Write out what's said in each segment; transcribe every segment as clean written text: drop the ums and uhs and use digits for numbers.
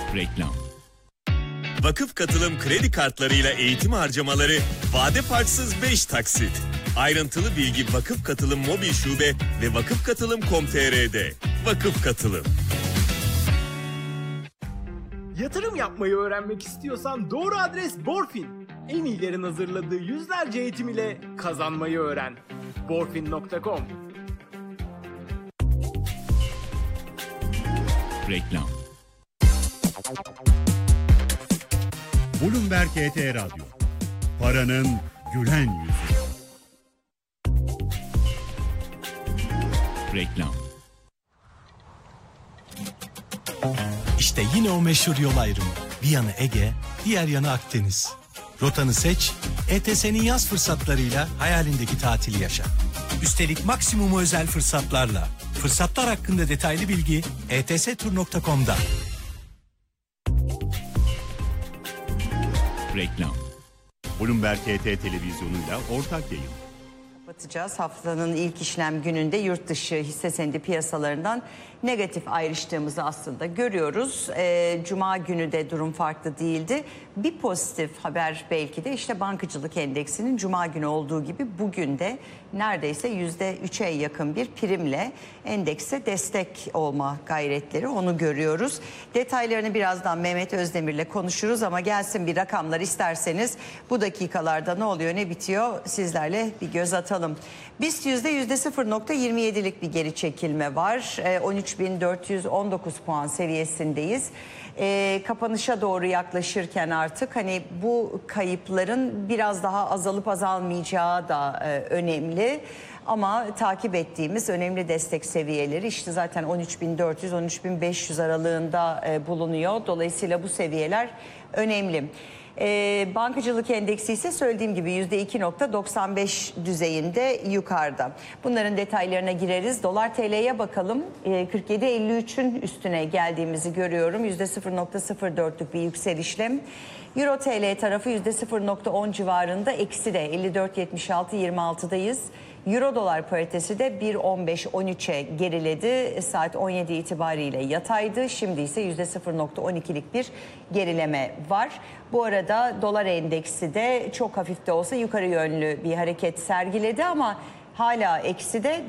Reklam. Vakıf Katılım kredi kartlarıyla eğitim harcamaları vade farksız 5 taksit. Ayrıntılı bilgi Vakıf Katılım mobil şube ve vakıfkatılım.com.tr'de. Vakıf Katılım. Yatırım yapmayı öğrenmek istiyorsan doğru adres Borfin. En iyilerin hazırladığı yüzlerce eğitim ile kazanmayı öğren. Borfin.com. Reklam. Bloomberg ET Radyo. Paranın gülen yüzü. Reklam. İşte yine o meşhur yol ayrımı. Bir yanı Ege, diğer yanı Akdeniz. Rotanı seç, ETS'nin yaz fırsatlarıyla hayalindeki tatili yaşa. Üstelik maksimumu özel fırsatlarla. Fırsatlar hakkında detaylı bilgi etstur.com'da. Reklam. Bloomberg ET televizyonuyla ortak yayın. Kapatacağız. Haftanın ilk işlem gününde yurt dışı hisse senedi piyasalarından negatif ayrıştığımızı aslında görüyoruz. Cuma günü de durum farklı değildi. Bir pozitif haber belki de işte bankacılık endeksinin Cuma günü olduğu gibi bugün de neredeyse %3'e yakın bir primle endekse destek olma gayretleri, onu görüyoruz. Detaylarını birazdan Mehmet Özdemir'le konuşuruz ama gelsin bir rakamlar isterseniz bu dakikalarda ne oluyor ne bitiyor sizlerle bir göz atalım. BIST %0.27'lik bir geri çekilme var. 13.419 puan seviyesindeyiz. Kapanışa doğru yaklaşırken artık hani bu kayıpların biraz daha azalıp azalmayacağı da önemli. Ama takip ettiğimiz önemli destek seviyeleri işte zaten 13.400-13.500 aralığında bulunuyor. Dolayısıyla bu seviyeler önemli. Bankacılık endeksi ise söylediğim gibi %2.95 düzeyinde yukarıda. Bunların detaylarına gireriz. Dolar TL'ye bakalım. 47.53'ün üstüne geldiğimizi görüyorum. %0.04'lük bir yükselişle. Euro TL tarafı %0.10 civarında, eksi de 54.76.26'dayız. Euro dolar paritesi de 1.15-13'e geriledi. Saat 17 itibariyle yataydı. Şimdi ise %0.12'lik bir gerileme var. Bu arada dolar endeksi de çok hafif de olsa yukarı yönlü bir hareket sergiledi ama hala eksi de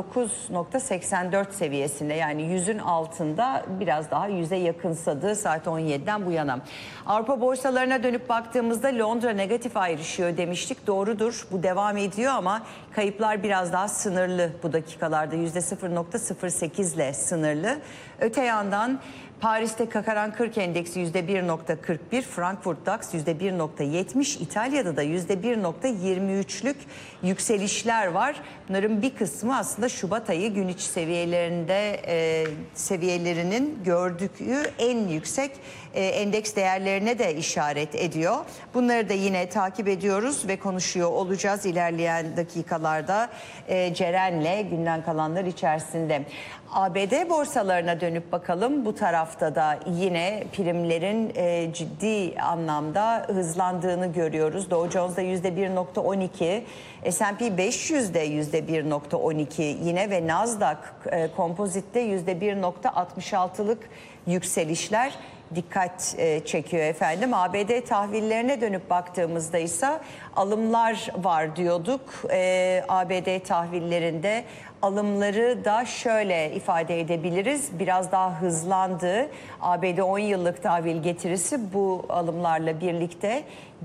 99.84 seviyesinde, yani 100'ün altında, biraz daha 100'e yakınsadı saat 17'den bu yana. Avrupa borsalarına dönüp baktığımızda Londra negatif ayrışıyor demiştik. Doğrudur, bu devam ediyor ama kayıplar biraz daha sınırlı bu dakikalarda, %0.08 ile sınırlı. Öte yandan Paris'te Kakaran 40 endeksi %1.41, Frankfurt DAX %1.70, İtalya'da da %1.23'lük yükselişler var. Bunların bir kısmı aslında Şubat ayı gün içi seviyelerinde seviyelerinin gördüğü en yüksek endeks değerlerine de işaret ediyor. Bunları da yine takip ediyoruz ve konuşuyor olacağız ilerleyen dakikalarda Ceren'le günden kalanlar içerisinde. ABD borsalarına dönüp bakalım. Bu tarafta da yine primlerin ciddi anlamda hızlandığını görüyoruz. Dow Jones'da %1.12, S&P 500'de %1.12 yine ve Nasdaq Composite'de %1.66'lık yükselişler dikkat çekiyor efendim. ABD tahvillerine dönüp baktığımızda ise alımlar var diyorduk. ABD tahvillerinde alımları da şöyle ifade edebiliriz. Biraz daha hızlandı. ABD 10 yıllık tahvil getirisi bu alımlarla birlikte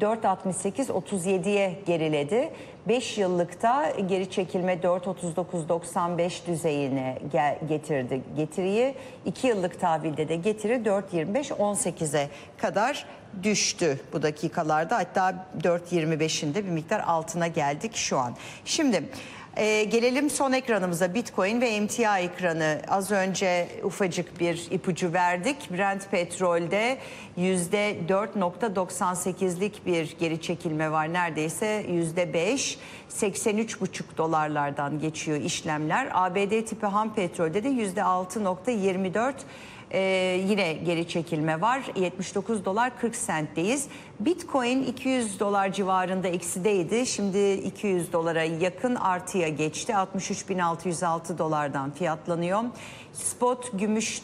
4.68-37'ye geriledi. 5 yıllıkta geri çekilme 4.39-95 düzeyine getirdi getiriyi. 2 yıllık tahvilde de getiri 4.25-18'e kadar düştü bu dakikalarda. Hatta 4.25'in de bir miktar altına geldik şu an. Şimdi gelelim son ekranımıza, Bitcoin ve emtia ekranı. Az önce ufacık bir ipucu verdik. Brent petrolde %4.98'lik bir geri çekilme var. Neredeyse %5. 83,5 dolarlardan geçiyor işlemler. ABD tipi ham petrolde de %6.24. Yine geri çekilme var. 79 dolar 40 sentteyiz. Bitcoin 200 dolar civarında eksideydi. Şimdi 200 dolara yakın artıya geçti. 63.606 dolardan fiyatlanıyor. Spot gümüş